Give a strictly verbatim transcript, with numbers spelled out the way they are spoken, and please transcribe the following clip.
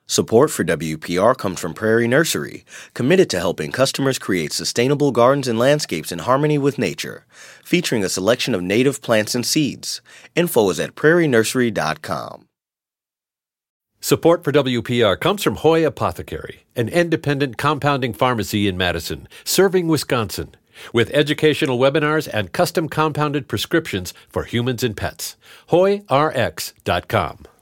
Support for W P R comes from Prairie Nursery, committed to helping customers create sustainable gardens and landscapes in harmony with nature, featuring a selection of native plants and seeds. Info is at prairie nursery dot com. Support for W P R comes from Hoy Apothecary, an independent compounding pharmacy in Madison, serving Wisconsin, with educational webinars and custom compounded prescriptions for humans and pets. Hoy R X dot com.